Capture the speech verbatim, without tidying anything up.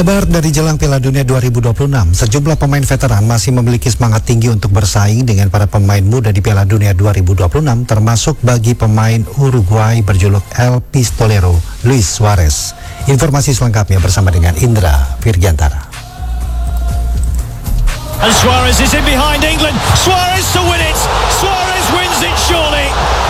Kabar dari jelang Piala Dunia dua ribu dua puluh enam, sejumlah pemain veteran masih memiliki semangat tinggi untuk bersaing dengan para pemain muda di Piala Dunia dua ribu dua puluh enam, termasuk bagi pemain Uruguay berjuluk El Pistolero, Luis Suarez. Informasi selengkapnya bersama dengan Indra Virgiantara. And Suarez is in behind England. Suarez to win it. Suarez wins it surely.